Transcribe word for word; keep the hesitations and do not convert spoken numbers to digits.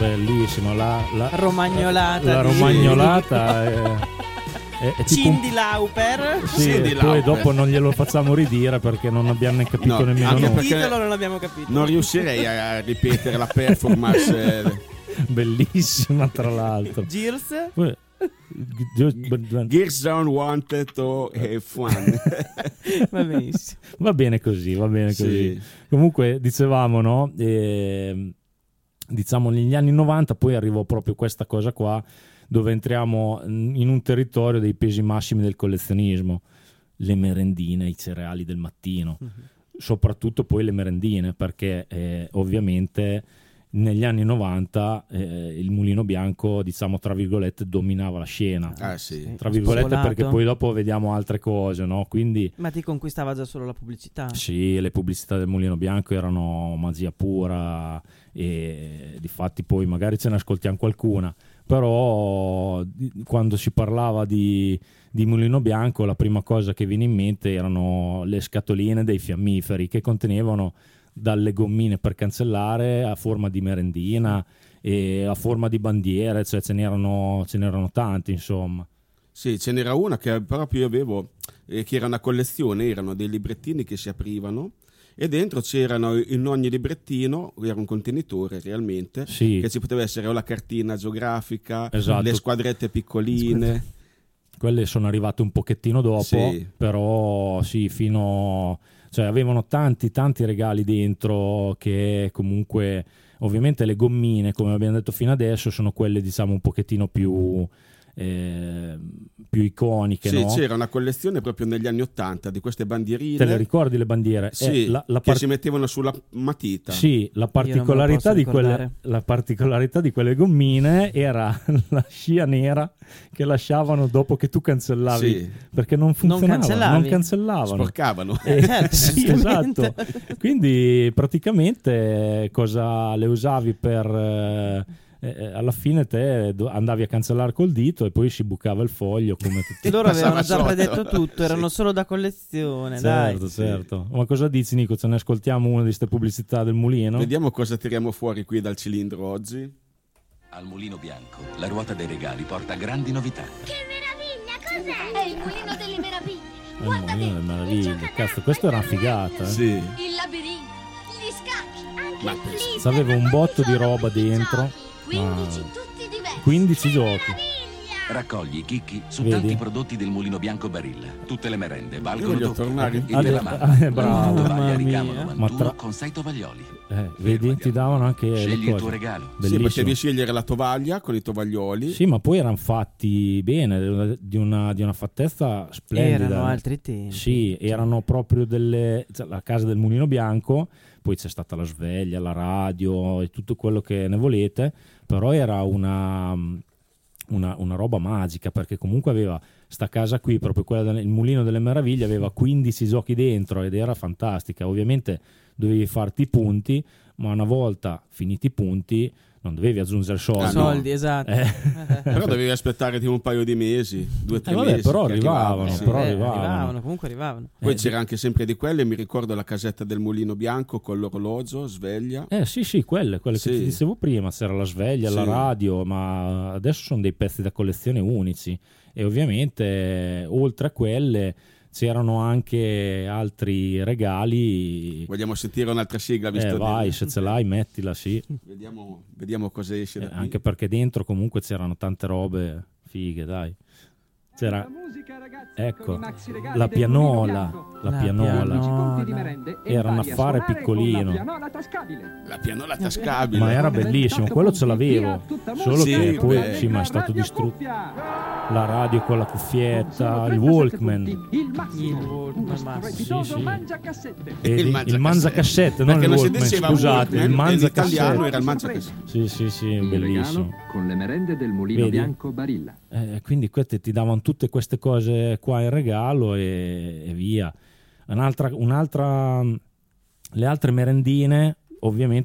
bellissimo, la, la romagnolata, la di... romagnolata è, è, è tipo Cindy Lauper. sì, Cindy e poi Lauper. dopo non glielo facciamo ridire perché non abbiamo ne capito No, nemmeno anche noi. Il perché titolo non l'abbiamo capito. non riuscirei a ripetere la performance. eh. Bellissima tra l'altro. Gears. Poi- Gears Don't Want to Have Fun. Va benissimo. Va bene così, va bene così. Sì. Comunque dicevamo, no? Eh, diciamo negli anni novanta poi arrivò proprio questa cosa qua, dove entriamo in un territorio dei pesi massimi del collezionismo, le merendine, i cereali del mattino, Mhm. soprattutto poi le merendine, perché eh, ovviamente negli anni novanta eh, il Mulino Bianco, diciamo tra virgolette, dominava la scena. Ah sì. Tra virgolette, Spopolato. perché poi dopo vediamo altre cose, no? Quindi Ma ti conquistava già solo la pubblicità. sì, le pubblicità del Mulino Bianco erano magia pura e difatti poi magari ce ne ascoltiamo qualcuna, però di- quando si parlava di, di Mulino Bianco la prima cosa che viene in mente erano le scatoline dei fiammiferi che contenevano dalle gommine per cancellare a forma di merendina e a forma di bandiere, cioè ce n'erano, ce n'erano tanti, insomma. Sì, ce n'era una che proprio io avevo, eh, che era una collezione, erano dei librettini che si aprivano e dentro c'erano in ogni librettino, era un contenitore realmente, Sì. che ci poteva essere o la cartina geografica, Esatto. le squadrette piccoline. Quelle sono arrivate un pochettino dopo, Sì. però sì, fino... cioè avevano tanti tanti regali dentro che comunque, ovviamente le gommine, come abbiamo detto fino adesso, sono quelle diciamo un pochettino più... Eh, più iconiche, Sì, no? c'era una collezione proprio negli anni Ottanta di queste bandierine. Te le ricordi le bandiere? Sì, Eh, la, la che par- si mettevano sulla matita. Sì, la me lo particolarità, posso di quelle, ricordare. la particolarità di quelle gommine era la scia nera che lasciavano dopo che tu cancellavi, Sì. perché non funzionavano, non, cancellavi? cancellavano. Sporcavano. Eh, certo, sì, giustamente. esatto. Quindi praticamente cosa le usavi per... eh, eh, alla fine te do- andavi a cancellare col dito e poi si bucava il foglio come tutti. Loro avevano già Passava predetto sotto. tutto, erano Sì. solo da collezione, Certo, dai. certo. Ma cosa dici, Nico? Ce ne ascoltiamo una di queste pubblicità del mulino? Vediamo cosa tiriamo fuori qui dal cilindro oggi. Al Mulino Bianco, la ruota dei regali porta grandi novità. Che meraviglia, cos'è? È il mulino delle meraviglie. Eh, il mulino delle meraviglie. Cazzo, questa era una figata, eh. Sì. Il labirinto, gli scacchi, anche Ma il flipper. S'aveva un botto di roba quindici dentro. giochi, quindici Ah. tutti diversi. quindici Che giochi. meraviglia! Raccogli i chicchi su Vedi? tanti prodotti del Mulino Bianco Barilla. Tutte le merende valgono voglio doppio. tornare Il indietro. della Ah, mamma, eh, bravo. la tovaglia di Mamma Camo mia. novantuno Ma tra- con sei tovaglioli. Eh, vedi, ti davano anche le Scegli il cose. tuo regalo. Sì, Bellissimo. potevi scegliere la tovaglia con i tovaglioli. Sì, ma poi erano fatti bene, di una, di una fattezza splendida. Erano altri tempi. Sì, erano proprio delle... cioè, la casa del Mulino Bianco, poi c'è stata la sveglia, la radio e tutto quello che ne volete, però era una... Una, una roba magica, perché comunque aveva sta casa qui, proprio quella del il Mulino delle Meraviglie, aveva quindici giochi dentro ed era fantastica. Ovviamente dovevi farti i punti, ma una volta finiti i punti non dovevi aggiungere soldi. Ah, no. Soldi, esatto. Eh. Però dovevi aspettare tipo un paio di mesi, due o tre Eh, vabbè, mesi. però che arrivavano, sì. però Eh, arrivavano. comunque arrivavano. Poi Eh, c'era anche sempre di quelle, mi ricordo la casetta del Mulino Bianco con l'orologio, sveglia. Eh sì, sì, quelle, quelle che Sì. ti dicevo prima, c'era la sveglia, la Sì. radio, ma adesso sono dei pezzi da collezione unici e ovviamente eh, oltre a quelle c'erano anche altri regali. Vogliamo sentire un'altra sigla? Visto Eh, di- vai, se ce l'hai mettila, sì. Vediamo, vediamo cosa esce da Eh, qui. anche perché dentro comunque c'erano tante robe fighe, dai. C'era, ecco, la pianola, la La pianola. pianola. Era un affare piccolino. La pianola tascabile. Ma era bellissimo, quello ce l'avevo, solo Sì, che poi beh. sì, ma è stato distrutto. La radio con la cuffietta, il Walkman, Il Walkman, ma sì, sì. Il E il, mangiacassette. il mangiacassette, non Perché il non si Walkman, diceva scusate, il Walkman, in italiano mangiacassette. era il mangiacassette. Sì, sì, sì, In bellissimo. regalo con le merende del Mulino Vedi? Bianco Barilla. Eh, quindi queste ti davano tutte queste cose qua in regalo e, e via. Un'altra, un'altra, le altre merendine ovviamente